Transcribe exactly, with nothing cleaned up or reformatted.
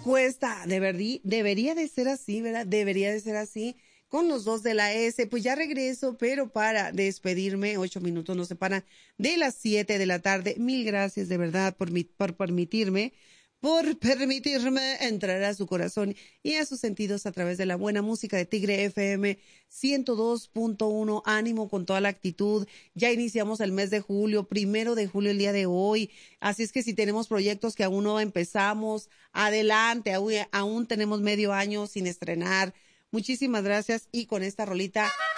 cuesta. De verdad, debería de ser así, ¿verdad? Debería de ser así. Con los dos de la S, pues ya regreso, pero para despedirme, ocho minutos nos separan de las siete de la tarde. Mil gracias de verdad por, mi, por permitirme, por permitirme entrar a su corazón y a sus sentidos a través de la buena música de Tigre F M ciento dos punto uno. Ánimo con toda la actitud. Ya iniciamos el mes de julio, primero de julio el día de hoy. Así es que si tenemos proyectos que aún no empezamos, adelante, aún, aún tenemos medio año sin estrenar. Muchísimas gracias y con esta rolita